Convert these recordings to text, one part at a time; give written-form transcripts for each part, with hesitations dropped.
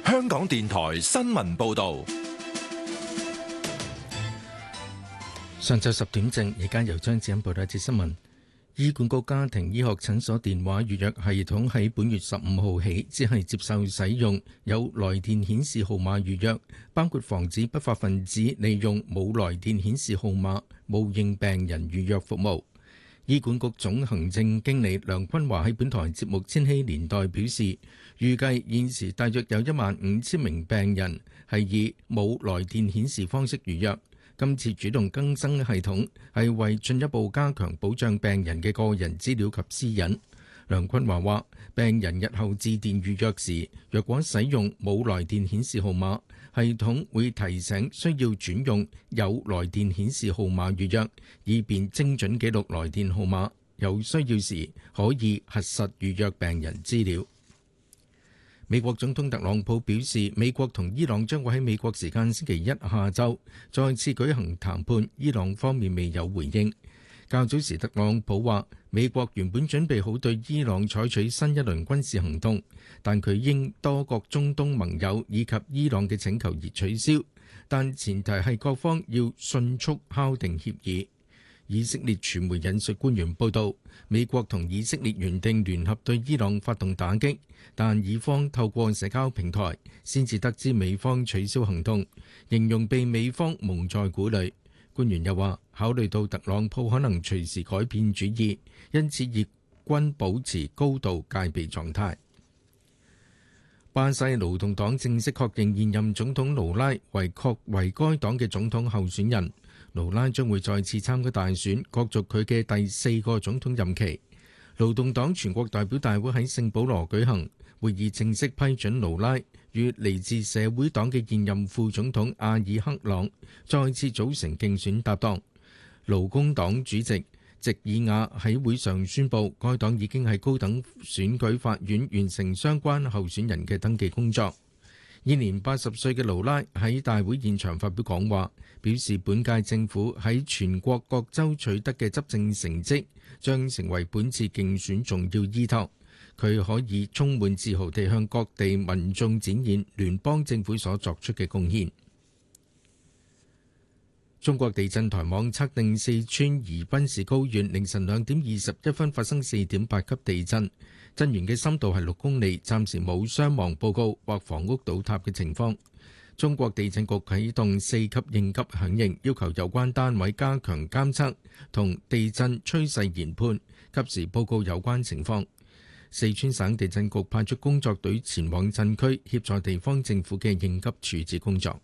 香港電台新聞報道。 上晝10點正，而家由張子欣報道一節新聞。醫管局家庭醫學診所電話預約系統喺本月15號起，只係接受使用有來電顯示號碼預約，包括防止不法分子利用冇來電顯示號碼冒認病人預約服務。醫管局總行政經理梁坤華喺本台節目《千禧年代》表示，預計現時大約有15000名病人係以冇來電顯示方式預約。今次主動更新系統係為進一步加強保障病人嘅個人資料及私隱。梁坤華話：病人日後致電預約時，若果使用冇來電顯示號碼，系統會提醒需要轉用有來電顯示號碼預約，以便精準記錄來電號碼。有需要時可以核實預約病人資料。美國總統特朗普表示，美國同伊朗將會喺美國時間星期一下晝再次舉行談判，伊朗方面未有回應。較早時，特朗普話美國原本準備好對伊朗採取新一輪軍事行動，但佢應多國中東盟友以及伊朗嘅請求而取消，但前提係各方要迅速敲定協議。以色列傳媒引述官員報道，美國同以色列原定聯合對伊朗發動打擊，但以方透過社交平台先至得知美方取消行動，形容被美方蒙在鼓裏。官員又話，考慮到特朗普可能隨時改變主意，因此以軍保持高度戒備狀態。巴西勞動黨正式確認現任總統盧拉為該黨嘅總統候選人。盧拉將會再次參加大選，角逐佢嘅第4個總統任期。勞動黨全國代表大會喺聖保羅舉行會議，正式批准盧拉與嚟自社會黨嘅現任副總統阿爾克朗再次組成競選搭檔。勞工黨主席席爾瓦喺會上宣布，該黨已經喺高等選舉法院完成相關候選人嘅登記工作。現年80歲嘅盧拉喺大會現場發表講話，表示本屆政府喺全國各州取得嘅執政成績將成為本次競選重要依託。佢可以充滿自豪地向各地民眾展現聯邦政府所作出嘅貢獻。中國地震台網測定四川宜賓市高縣凌晨2點21分發生4.8級地震，震源嘅深度係6公里，暫時冇傷亡報告或房屋倒塌嘅情況。中國地震局啟動4級應急響應，要求有關單位加強監測同地震趨勢研判，及時報告有關情況。四川省地震局派出工作隊前往震區，協助地方政府嘅應急處置工作。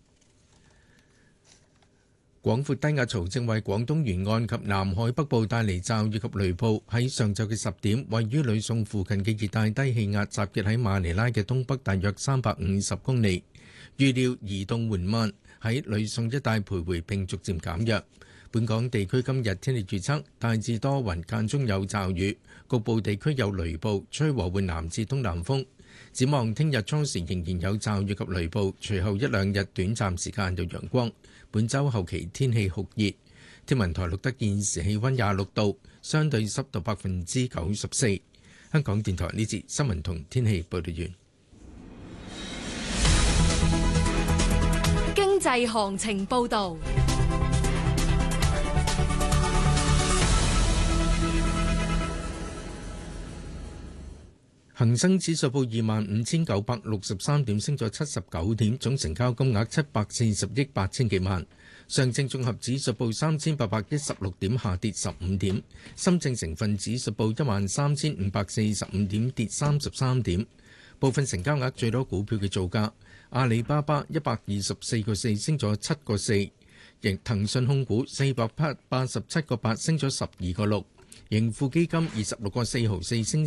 廣闊低壓槽正為廣東沿岸及南海北部帶嚟驟雨及雷暴。喺上晝嘅10點，位於呂宋附近嘅熱帶低氣壓集結喺馬尼拉嘅東北大約350公里，預料移動緩慢，喺呂宋一帶徘徊並逐漸減弱。本港地區今日天氣預測，大致多雲，間中有驟雨，局部地區有雷暴，吹和緩南至東南風。展望聽日初時仍然有驟雨及雷暴，隨後一兩日短暫時間有陽光。本週後期天氣酷熱，天文台錄得現時氣溫26度，相對濕度94%。香港電台呢節新聞同天氣報道完。 經濟行情報道。 恒生指數報25,963點，升咗79點，總成交金額740億8千幾萬。上證綜合指數報3,816點，下跌15點。深證成分指數報13,545點，跌33點。部分成交額最多股票嘅造價：阿里巴巴124個4升咗7個4，騰訊控股487個8升咗12個6，盈富基金26個4毫4升